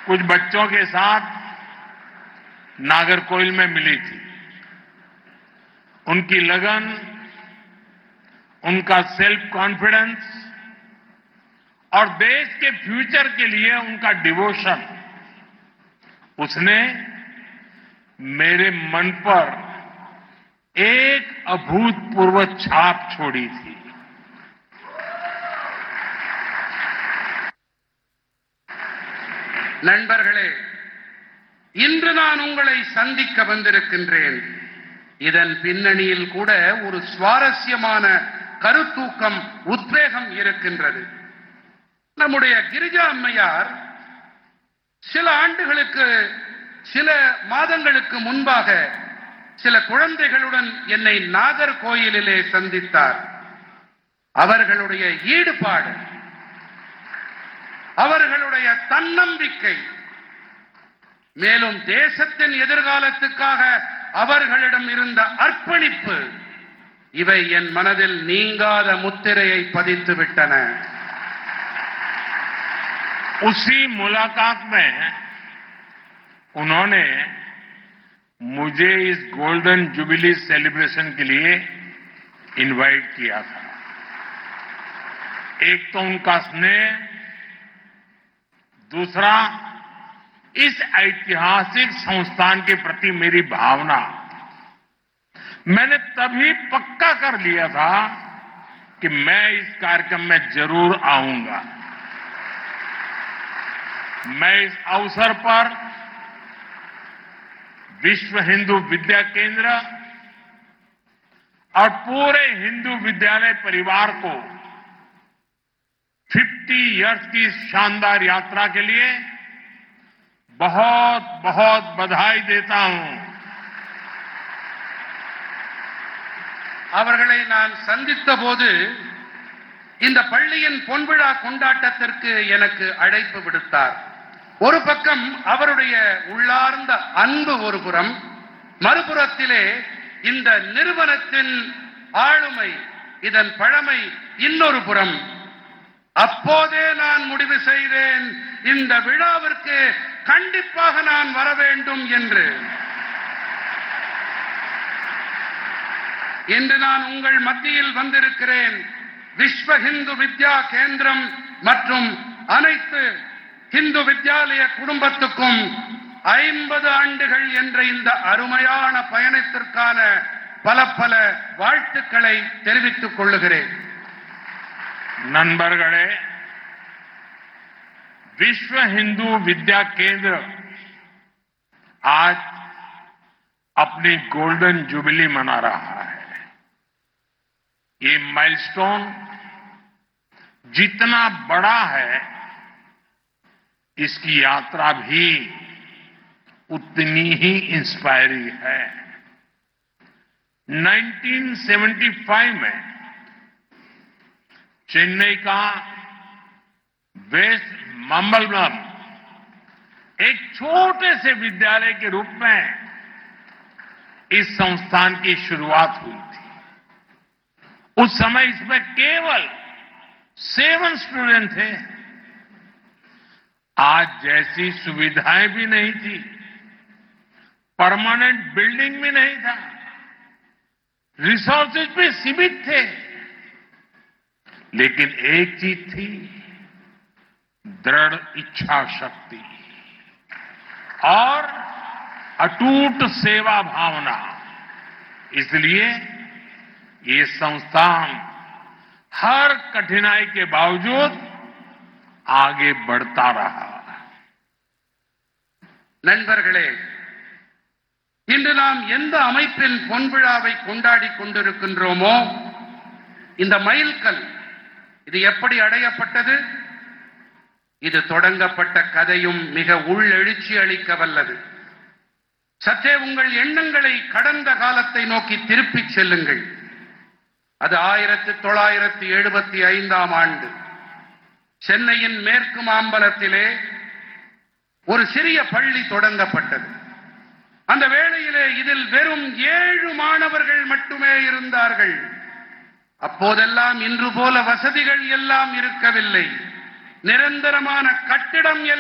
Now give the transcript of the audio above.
कुछ बच्चों के साथ नागरकोइल में मिली थी। उनकी लगन, उनका सेल्फ कॉन्फिडेंस और देश के फ्यूचर के लिए उनका डिवोशन, उसने मेरे मन पर एक अभूतपूर्व छाप छोड़ी थी। நண்பர்களே, இன்று நான் உங்களை சந்திக்க வந்திருக்கின்றேன். இதன் பின்னணியில் கூட ஒரு சுவாரஸ்யமான கருத்தூக்கம், உத்வேகம் இருக்கின்றது. நம்முடைய கிரிஜா அம்மையார் சில ஆண்டுகளுக்கு, சில மாதங்களுக்கு முன்பாக சில குழந்தைகளுடன் என்னை நாகர்கோயிலிலே சந்தித்தார். அவர்களுடைய ஈடுபாடு, அவர்களுடைய தன்னம்பிக்கை, மேலும் தேசத்தின் எதிர்காலத்துக்காக அவர்களிடம் இருந்த அர்ப்பணிப்பு, இவை என் மனதில் நீங்காத முத்திரையை பதித்து விட்டன. उसी मुलाकात में उन्होंने मुझे इस गोल्डन जुबिली सेलिब्रेशन के लिए इनवाइट किया था। एक तो उनका स्नेह, दूसरा इस ऐतिहासिक संस्थान के प्रति मेरी भावना। मैंने तभी पक्का कर लिया था कि मैं इस कार्यक्रम में जरूर आऊंगा। मैं इस अवसर पर विश्व हिंदू विद्या केंद्र और पूरे हिंदू विद्यालय परिवार को 50 इयर्स की शानदार यात्रा के लिए बहुत बहुत बधाई देता हूं। அவர்களை நான் சந்தித்த போது இந்த பள்ளியின் பொன்விழா கொண்டாட்டத்திற்கு எனக்கு அழைப்பு விடுத்தார். ஒரு பக்கம் அவருடைய உள்ளார்ந்த அன்பு ஒரு புறம், மறுபுறத்திலே இந்த நிறுவனத்தின் ஆளுமை, இதன் பழமை இன்னொரு புறம். அப்போதே நான் முடிவு செய்தேன், இந்த விழாவிற்கு கண்டிப்பாக நான் வர வேண்டும் என்று. இன்று நான் உங்கள் மத்தியில் வந்திருக்கிறேன். விஸ்வ ஹிந்து வித்யா கேந்திரம் மற்றும் அனைத்து ஹிந்து வித்யாலய குடும்பத்துக்கும் 50 ஆண்டுகள் என்ற இந்த அருமையான பயணத்திற்கான பல பல வாழ்த்துக்களை தெரிவித்துக் கொள்ளுகிறேன். नंबरगढ़े विश्व हिंदू विद्या केंद्र आज अपनी गोल्डन जुबिली मना रहा है। ये माइलस्टोन जितना बड़ा है, इसकी यात्रा भी उतनी ही इंस्पायरिंग है। 1975 में चेन्नई का वेस्ट माम्बलम एक छोटे से विद्यालय के रूप में इस संस्थान की शुरुआत हुई थी। उस समय इसमें केवल 7 स्टूडेंट थे। आज जैसी सुविधाएं भी नहीं थी, परमानेंट बिल्डिंग भी नहीं था, रिसोर्सेज भी सीमित थे, लेकिन एक चीज थी, दृढ़ इच्छा शक्ति और अटूट सेवा भावना। इसलिए ये संस्थान हर कठिनाई के बावजूद आगे बढ़ता रहा। நண்பர்களே, இன்று நாம் எந்த அமைப்பின் பொன்விழாவை கொண்டாடி கொண்டிருக்கின்றோமோ, இந்த மைல்கல் இது எப்படி அடையப்பட்டது? இது தொடங்கப்பட்ட கதையும் மிக உள்ளெழுச்சி அளிக்க வல்லது. சற்றே உங்கள் எண்ணங்களை கடந்த காலத்தை நோக்கி திருப்பிச் செல்லுங்கள். அது 1975ஆம் ஆண்டு சென்னையின் மேற்கு மாம்பலத்திலே ஒரு சிறிய பள்ளி தொடங்கப்பட்டது. அந்த வேளையிலே இதில் வெறும் 7 மாணவர்கள் மட்டுமே இருந்தார்கள். அப்போதெல்லாம் இன்று போல வசதிகள் எல்லாம் இருக்கவில்லை. நிரந்தரமான கட்டிடம்